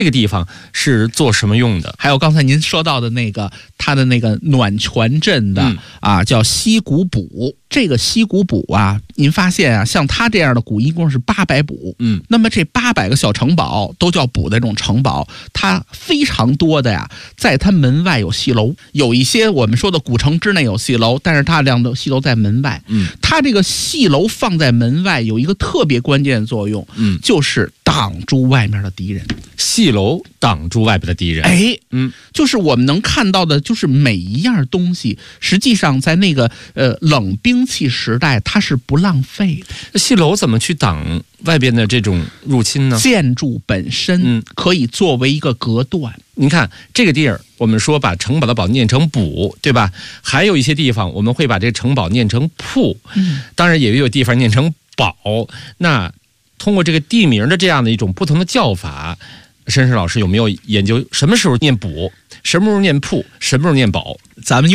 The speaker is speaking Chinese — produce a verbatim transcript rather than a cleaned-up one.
这个地方是做什么用的？ 还有刚才您说到的那个它的那个暖泉镇的、嗯、啊，叫西谷堡。这个西谷堡啊，您发现啊，像它这样的谷一共是八百堡， 嗯， 那么这八百个小城堡都叫堡的这种城堡，它非常多的呀，在它门外有戏楼，有一些我们说的古城之内有戏楼，但是大量的戏楼在门外， 嗯， 它这个戏楼放在门外有一个特别关键的作用， 嗯， 就是挡住外面的敌人。 戏楼挡住外边的敌人， 哎， 嗯， 就是我们能看到的，就是每一样东西，实际上在那个呃冷兵器时代，它是不浪费的。 戏楼怎么去挡外边的这种入侵呢？ 建筑本身嗯可以作为一个隔断。 您看这个地儿，我们说把城堡的堡念成堡，对吧？还有一些地方我们会把这个城堡念成铺， 嗯， 当然也有地方念成堡。那通过这个地名的这样的一种不同的叫法，申申老师有没有研究什么时候念堡，什么时候念铺，什么时候念堡？ 咱们